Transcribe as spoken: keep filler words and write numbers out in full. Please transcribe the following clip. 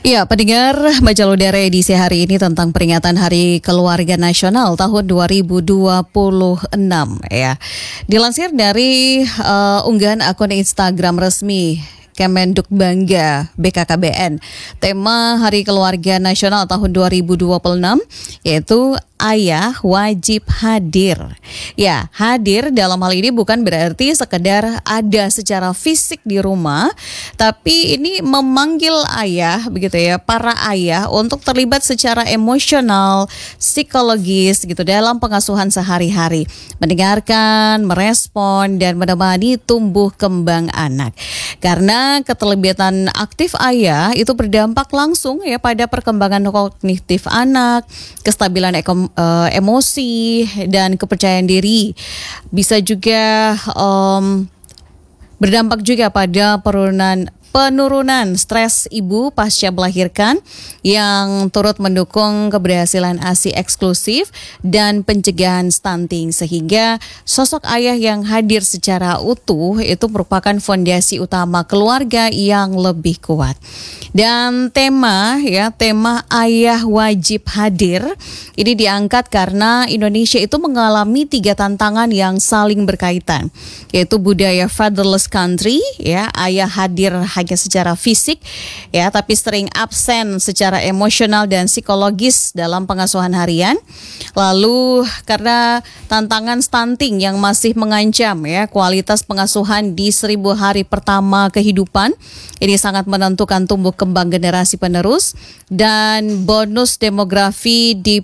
Ya, pendengar Majalah Udara edisi hari ini tentang peringatan Hari Keluarga Nasional tahun dua ribu dua puluh enam ya. Dilansir dari uh, unggahan akun Instagram resmi Kemenduk Bangga B K K B N, tema Hari Keluarga Nasional tahun dua ribu dua puluh enam yaitu ayah wajib hadir. Ya, hadir dalam hal ini bukan berarti sekedar ada secara fisik di rumah, tapi ini memanggil ayah begitu ya, para ayah untuk terlibat secara emosional, psikologis gitu dalam pengasuhan sehari-hari, mendengarkan, merespon dan menemani tumbuh kembang anak. Karena keterlibatan aktif ayah itu berdampak langsung ya pada perkembangan kognitif anak, kestabilan ekonomi, Uh, emosi dan kepercayaan diri. Bisa juga um, berdampak juga pada penurunan penurunan stres ibu pasca melahirkan yang turut mendukung keberhasilan A S I eksklusif dan pencegahan stunting, sehingga sosok ayah yang hadir secara utuh itu merupakan fondasi utama keluarga yang lebih kuat. Dan tema ya tema ayah wajib hadir ini diangkat karena Indonesia itu mengalami tiga tantangan yang saling berkaitan, yaitu budaya fatherless country ya, ayah hadir hanya secara fisik ya, tapi sering absen secara emosional dan psikologis dalam pengasuhan harian. Lalu karena tantangan stunting yang masih mengancam ya kualitas pengasuhan di seribu hari pertama kehidupan, ini sangat menentukan tumbuh kembang generasi penerus, dan bonus demografi di